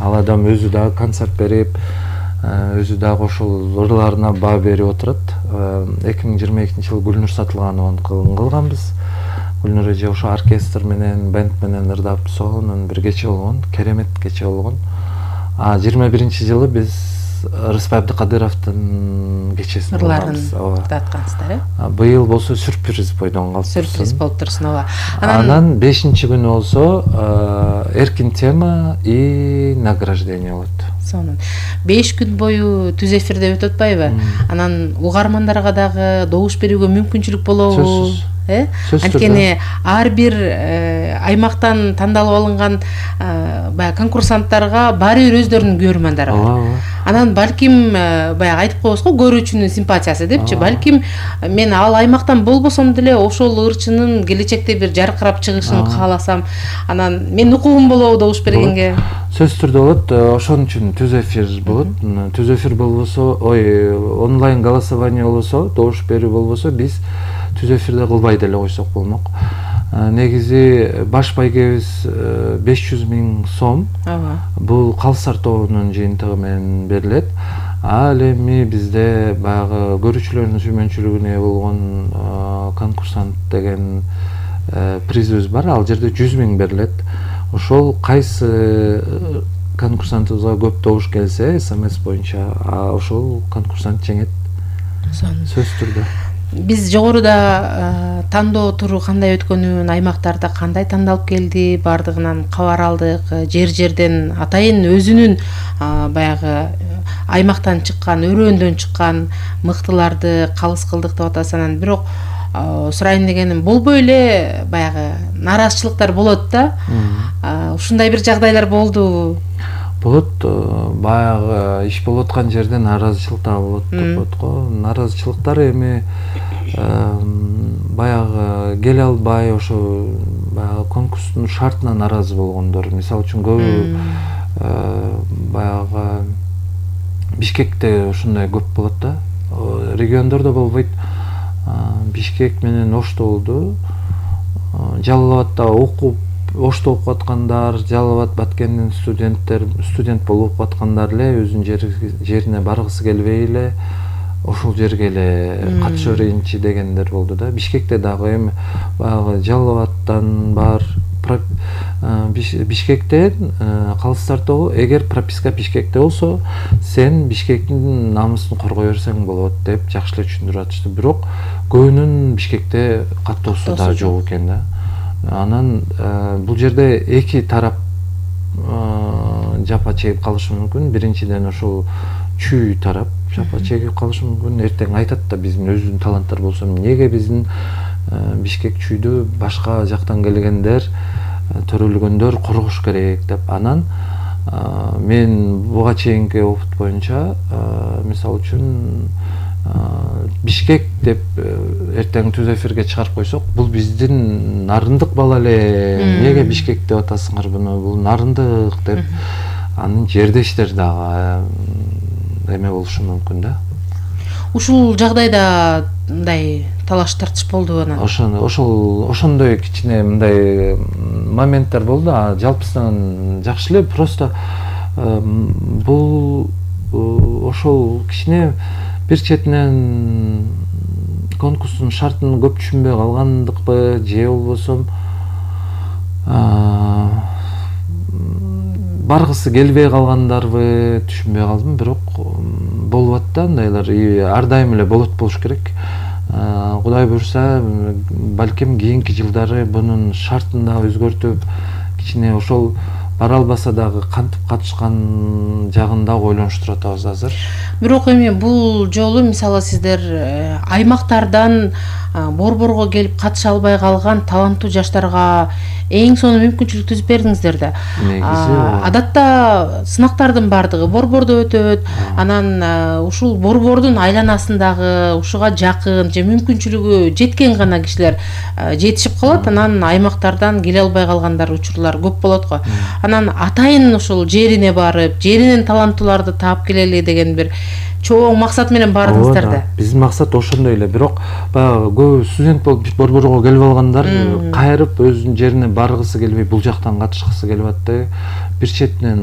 Ал адам өзү дагы концерт берип, өзү дагы ошол ырларына баа берип отурат. 2022-жылы Гүлнур Сатылганованы кылганбыз. Гүлнур эже ошо оркестр менен, бенд менен ырдап сонун бир кече болгон, керемет кече болгон. 21-жылы биз Рыспай Абдыкадыровдун кечесин ырларын ырдаткансыздар, Быйыл болсо сюрприз бойдон калсын. Сюрприз болуп турсун, ооба. Анан 5-күнү болсо эркин тема и награждение болот. Сонун. 5 күн бою түз эфирде өтүп атпайбы? Анан угармандарга дагы добуш берүүгө мүмкүнчүлүк болобу? Анткени ар бир аймактан тандалып алынган баягы конкурсанттарга баары бир өздөрүнүн көрөрмандары бар. Анан балким баягы айтып коебуз го, көрүүчүнүн симпатиясы депчи, балким мен ал аймактан болбосом деле ошол ырчынын келечекте бир жаркырап чыгышын кааласам, анан мен укугум болобу добуш бергенге? Сөзсүз түрдө болот. Ошон үчүн түз эфир болот. Түз эфир болбосо, онлайн голосование болбосо, добуш берүү болбосо, биз түз эфирде кылбай деле койсок болмок. Негизи баш байгебиз 500 000 сом. Бул Калсар тобунун жыйынтыгы менен берилет. Ал эми бизде баягы көрүүчүлөрдүн сүймөнчүлүгүнө болгон конкурсант деген призыбыз бар. Ал жерде 100 000 берилет. Ошол кайсы конкурсантыбызга көп добуш келсе, СМС боюнча ошол конкурсант жеңет. Сөзсүз түрдө. Биз жогоруда тандоо туру кандай өткөнүн, аймактарда кандай тандалып келди, бардыгынан кабар алдык. Жер-жерден атайын өзүнүн баягы аймактан чыккан, өрөөндөн чыккан мыктыларды калыс кылдык деп атасыз. Анан бирок сурайын дегеним, болбой эле баягы нааразычылыктар болот да. Ушундай бир жагдайлар болду. Болот, баягы иш болуп аткан жерде нааразычылык да болот деп коет го. Нааразычылыктар эми баягы келе албай, ошо баягы конкурстун шартына нааразы болгондор. Мисалы үчүн көбү баягы Бишкекте ушундай көп болот да. Региондордо болбойт. Бишкек менен Ошто болду. Жалал Абадда Ошто окуп аткандар, Жалал Абад Баткендин студент болуп окуп аткандар эле өзүнүн жерине баргысы келбей эле ошол жерге эле катыша берейинчи дегендер болду да. Бишкекте дагы эми баягы Жалал Абадтан бар, Бишкектен калыстар тобу, эгер прописка Бишкекте болсо, сен Бишкектин намысын коргой берсең болот деп жакшы эле түшүндүрүп атышты. Бирок көбүнүн Бишкекте каттоосу да жок экен да. Анан бул жерде эки тарап жапа чегип калышы мүмкүн. Биринчиден ошол чүй тарап жапа чегип калышы мүмкүн. Эртең айтат да, биздин өзүнүн таланттар болсо, эмнеге биздин Бишкек чүйдү башка жактан келгендер, төрөлгөндөр коргош керек деп. Анан мен буга чейинки опыт боюнча, мисалы үчүн Бишкек деп эртең түз эфирге чыгарып койсок, бул биздин нарындык бала эле, эмнеге Бишкек деп атасыңар буну, бул нарындык деп анын жердештер дагы эме болушу мүмкүн да. Ушул жагдайда мындай талаш тартыш болду анан. Ошондой кичине мындай моменттер болду. Жалпысынан жакшы эле, просто бул ошол кичине бир четинен конкурстун шартын көп түшүнбөй калгандыкпы, же болбосо баргысы келбей калгандарбы, түшүнбөй калдым. Бирок болуп атты андайлар, ар дайым эле болот болуш керек. Кудай буйрса, балким кийинки жылдары бунун шартын да өзгөртүп, кичине ошол бара албаса дагы кантип катышкан жагын да ойлонуштуруп атабыз азыр. Бирок эми бул жолу мисалы сиздер аймактардан борборго келип катыша албай калган таланттуу жаштарга эң сонун мүмкүнчүлүк түзүп бердиңиздер да. Адатта сынактардын бардыгы борбордо өтөт. Анан ушул борбордун айланасындагы ушуга жакын же мүмкүнчүлүгү жеткен гана кишилер жетишип калат. Анан аймактардан келе албай калгандар учурлар көп болот го. Анан атайын ушул жерине барып, жеринен таланттууларды таап келели деген бир чоң максат менен бардыңыздар да. Биздин максат ошондой эле. Бирок баягы көп студент болуп борборго келип алгандар кайрып өзүнүн жерине баргысы келбей, бул жактан катышкысы келип атты. Бир четинен